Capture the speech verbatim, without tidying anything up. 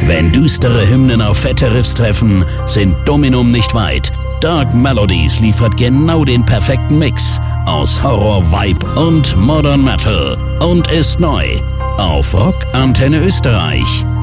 Wenn düstere Hymnen auf fette Riffs treffen, sind Dominum nicht weit. Dark Melodies liefert genau den perfekten Mix aus Horror, Vibe und Modern Metal und ist neu auf Rock Antenne Österreich.